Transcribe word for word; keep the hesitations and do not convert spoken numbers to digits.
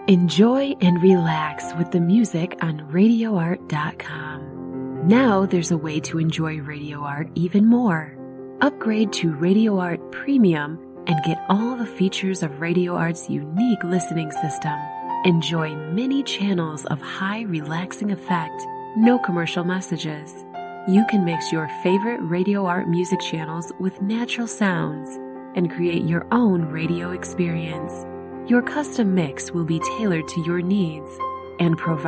Enjoy and relax with the music on radio art dot com. Now there's a way to enjoy Radio Art even more. Upgrade to Radio Art Premium and get all the features of Radio Art's unique listening system. Enjoy many channels of high relaxing effect, no commercial messages. You can mix your favorite Radio Art music channels with natural sounds and create your own radio experience. Your custom mix will be tailored to your needs and provide